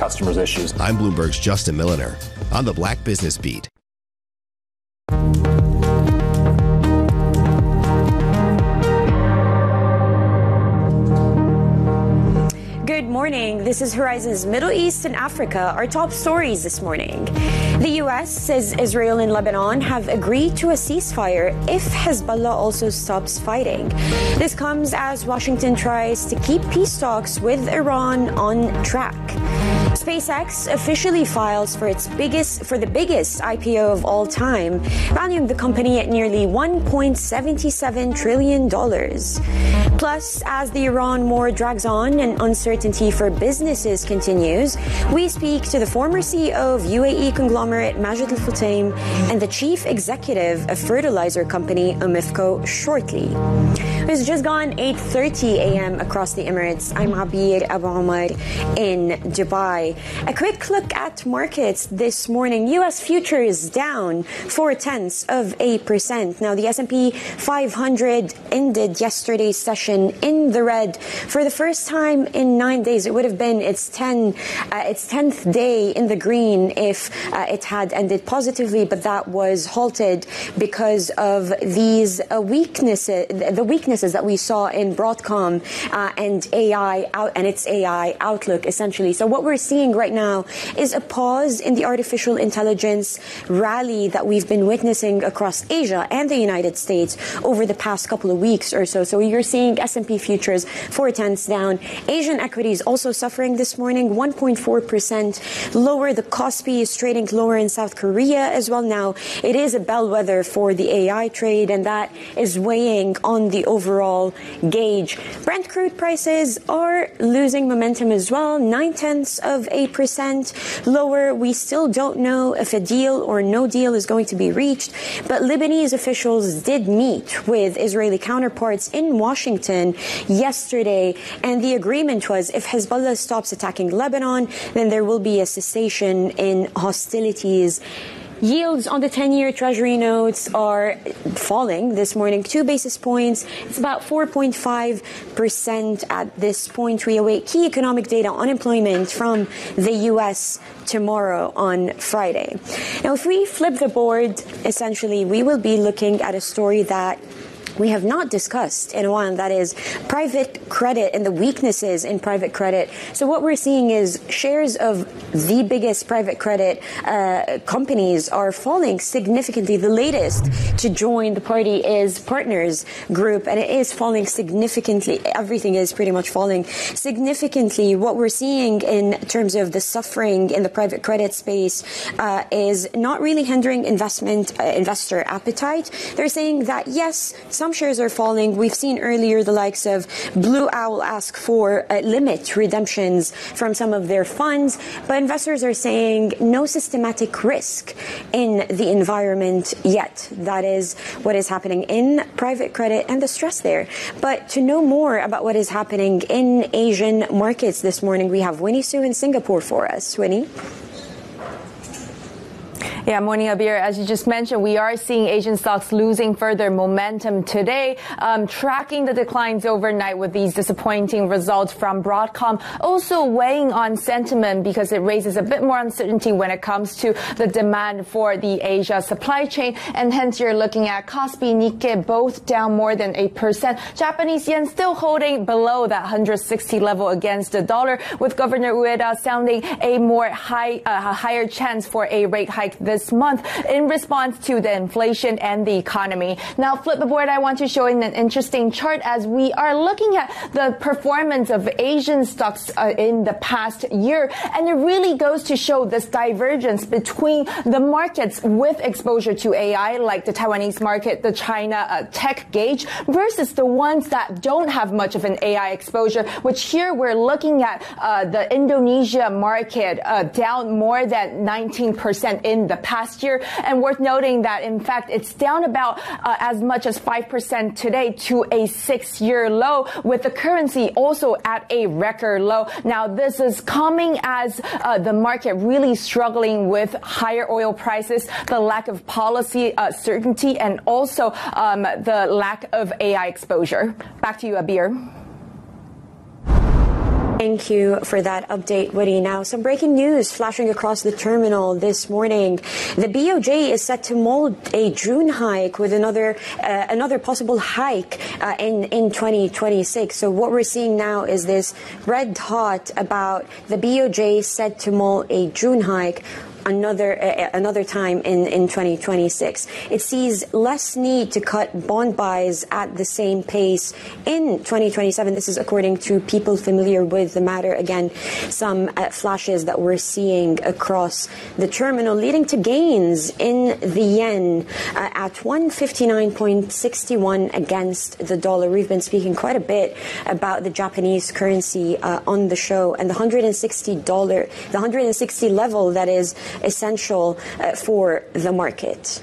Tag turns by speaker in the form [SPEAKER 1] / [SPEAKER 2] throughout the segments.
[SPEAKER 1] customers' issues.
[SPEAKER 2] I'm Bloomberg's Justin Milliner on the Black Business Beat.
[SPEAKER 3] Good morning. This is Horizon's Middle East and Africa. Our top stories this morning. The U.S. says Israel and Lebanon have agreed to a ceasefire if Hezbollah also stops fighting. This comes as Washington tries to keep peace talks with Iran on track. SpaceX officially files for the biggest IPO of all time, valuing the company at nearly $1.77 trillion. Plus, as the Iran war drags on and uncertainty for businesses continues, we speak to the former CEO of UAE conglomerate Majid Al Futtaim and the chief executive of fertilizer company Aramco shortly. It's just gone 8:30 a.m. across the Emirates. I'm Abir Abu Omar in Dubai. A quick look at markets this morning. U.S. futures down 0.4%. Now, the S&P 500 ended yesterday's session in the red for the first time in 9 days. It would have been its 10th day in the green if it had ended positively, but that was halted because of these weaknesses that we saw in Broadcom and its AI outlook, essentially. So what we're seeing right now is a pause in the artificial intelligence rally that we've been witnessing across Asia and the United States over the past couple of weeks or so. So you're seeing S&P futures 0.4 down. Asian equities also suffering this morning, 1.4% lower. The Kospi is trading lower in South Korea as well. Now, it is a bellwether for the AI trade, and that is weighing on the overall gauge. Brent crude prices are losing momentum as well, 0.9% lower. We still don't know if a deal or no deal is going to be reached, but Lebanese officials did meet with Israeli counterparts in Washington yesterday, and the agreement was if Hezbollah stops attacking Lebanon, then there will be a cessation in hostilities. Yields on the 10-year Treasury notes are falling this morning, 2 basis points. It's about 4.5% at this point. We await key economic data, unemployment from the U.S. tomorrow on Friday. Now, if we flip the board, essentially, we will be looking at a story that we have not discussed in a while, and that is private credit and the weaknesses in private credit. So what we're seeing is shares of the biggest private credit companies are falling significantly. The latest to join the party is Partners Group, and it is falling significantly. Everything is pretty much falling significantly. What we're seeing in terms of the suffering in the private credit space is not really hindering investor appetite. They're saying that, yes, some shares are falling. We've seen earlier the likes of Blue Owl ask for limit redemptions from some of their funds, but investors are saying no systematic risk in the environment yet. That is what is happening in private credit and the stress there. But to know more about what is happening in Asian markets this morning, we have Winnie Su in Singapore for us. Winnie?
[SPEAKER 4] Yeah, morning, Abir. As you just mentioned, we are seeing Asian stocks losing further momentum today, tracking the declines overnight with these disappointing results from Broadcom, also weighing on sentiment because it raises a bit more uncertainty when it comes to the demand for the Asia supply chain. And hence, you're looking at Kospi, Nikkei, both down more than 8%. Japanese yen still holding below that 160 level against the dollar, with Governor Ueda sounding a higher chance for a rate hike this month in response to the inflation and the economy. Now, flip the board, I want to show you an interesting chart as we are looking at the performance of Asian stocks in the past year. And it really goes to show this divergence between the markets with exposure to AI, like the Taiwanese market, the China tech gauge, versus the ones that don't have much of an AI exposure, which here we're looking at the Indonesia market down more than 19% in the past year. And worth noting that, in fact, it's down about as much as 5% today to a 6-year low, with the currency also at a record low. Now, this is coming as the market really struggling with higher oil prices, the lack of policy certainty, and also the lack of AI exposure. Back to you, Abir.
[SPEAKER 3] Thank you for that update, Woody. Now, some breaking news flashing across the terminal this morning. The BOJ is set to mold a June hike with another possible hike in 2026. So what we're seeing now is this red hot about the BOJ set to mold a June hike another time in 2026. It sees less need to cut bond buys at the same pace in 2027. This is according to people familiar with the matter. Again, some flashes that we're seeing across the terminal leading to gains in the yen at 159.61 against the dollar. We've been speaking quite a bit about the Japanese currency on the show, and the $160 level that is essential for the market.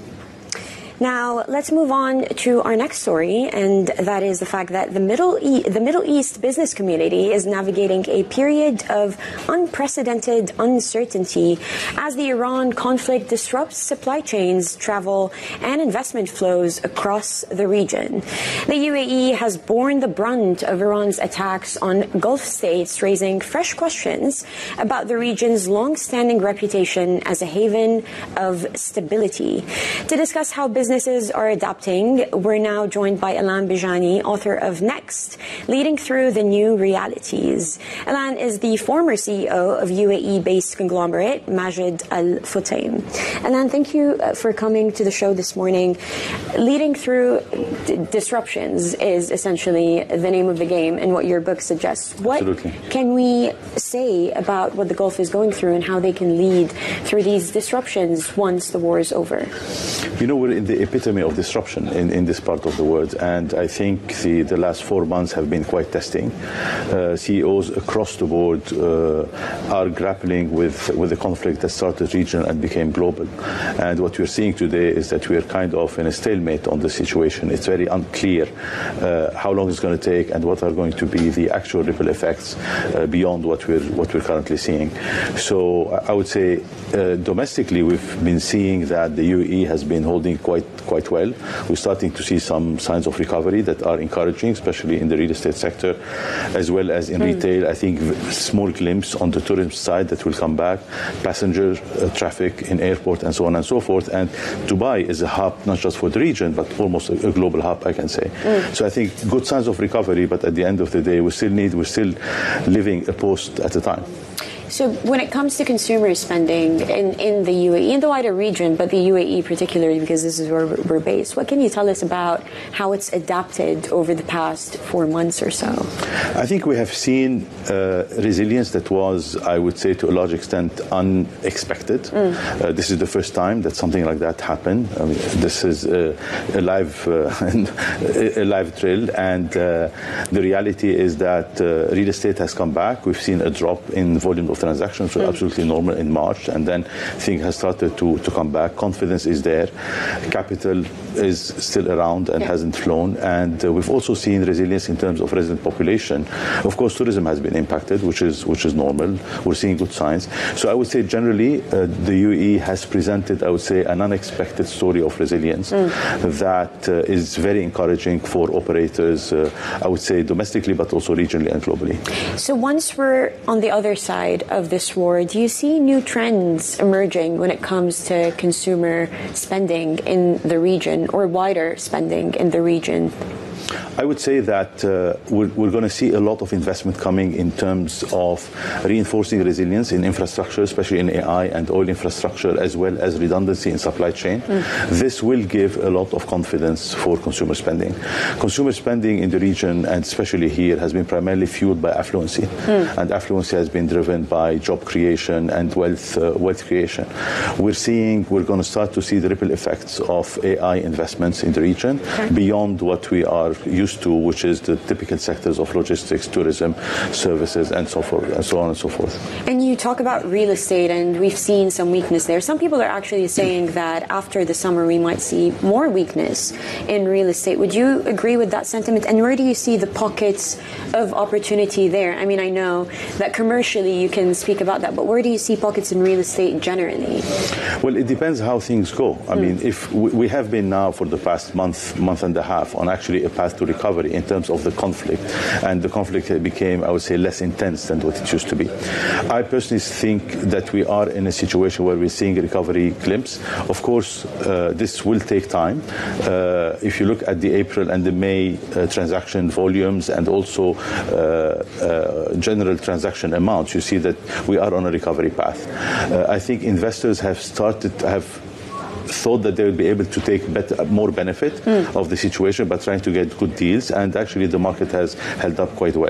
[SPEAKER 3] Now, let's move on to our next story, and that is the fact that the Middle East business community is navigating a period of unprecedented uncertainty as the Iran conflict disrupts supply chains, travel, and investment flows across the region. The UAE has borne the brunt of Iran's attacks on Gulf states, raising fresh questions about the region's long-standing reputation as a haven of stability. To discuss how businesses are adapting, we're now joined by Ilan Bijani, author of Next, Leading Through the New Realities. Ilan is the former CEO of UAE-based conglomerate Majid Al Futtaim. Ilan, thank you for coming to the show this morning. Leading through disruptions is essentially the name of the game and what your book suggests. What can we say about what the Gulf is going through and how they can lead through these disruptions once the war is over?
[SPEAKER 1] You know, we're in the epitome of disruption in this part of the world, and I think the last 4 months have been quite testing. CEOs across the board are grappling with the conflict that started regional and became global. And what we're seeing today is that we're kind of in a stalemate on the situation. It's very unclear how long it's going to take and what are going to be the actual ripple effects beyond what we're currently seeing. So I would say domestically we've been seeing that the UAE has been holding quite well. We're starting to see some signs of recovery that are encouraging, especially in the real estate sector, as well as in retail. I think small glimpse on the tourism side that will come back, passenger traffic in airport and so on and so forth. And Dubai is a hub, not just for the region, but almost a global hub, I can say. So I think good signs of recovery, but at the end of the day, we're still living a post at a time.
[SPEAKER 3] So when it comes to consumer spending in the UAE, in the wider region, but the UAE particularly because this is where we're based, what can you tell us about how it's adapted over the past 4 months or so?
[SPEAKER 1] I think we have seen resilience that was, I would say, to a large extent unexpected. This is the first time that something like that happened. I mean, this is a live drill, and the reality is that real estate has come back. We've seen a drop in volume of transactions were absolutely normal in March, and then things have started to come back. Confidence is there. Capital is still around and hasn't flown. And we've also seen resilience in terms of resident population. Of course, tourism has been impacted, which is normal. We're seeing good signs. So I would say generally the UAE has presented, I would say, an unexpected story of resilience that is very encouraging for operators, I would say domestically, but also regionally and globally.
[SPEAKER 3] So once we're on the other side of this war, do you see new trends emerging when it comes to consumer spending in the region or wider spending in the region?
[SPEAKER 1] I would say that we're going to see a lot of investment coming in terms of reinforcing resilience in infrastructure, especially in AI and oil infrastructure, as well as redundancy in supply chain. This will give a lot of confidence for consumer spending. Consumer spending in the region, and especially here, has been primarily fueled by affluency. And affluency has been driven by job creation and wealth creation. We're going to start to see the ripple effects of AI investments in the region beyond what we are used to, which is the typical sectors of logistics, tourism, services, and so forth, and so on and so forth.
[SPEAKER 3] And you talk about real estate, and we've seen some weakness there. Some people are actually saying that after the summer we might see more weakness in real estate. Would you agree with that sentiment? And where do you see the pockets of opportunity there? I mean, I know that commercially you can speak about that, but where do you see pockets in real estate generally?
[SPEAKER 1] Well, it depends how things go. I mean, if we have been now for the past month and a half on actually a path to recovery. recovery in terms of the conflict, and the conflict became, I would say, less intense than what it used to be. I personally think that we are in a situation where we're seeing a recovery glimpse. Of course, this will take time. If you look at the April and the May transaction volumes and also general transaction amounts, you see that we are on a recovery path. I think investors have thought that they would be able to take more benefit of the situation by trying to get good deals, and actually the market has held up quite well.